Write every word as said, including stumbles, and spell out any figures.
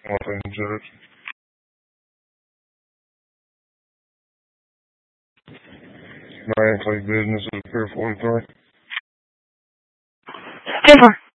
Nothing, Judge. Nine Clay Business is Pier forty-three. ten four.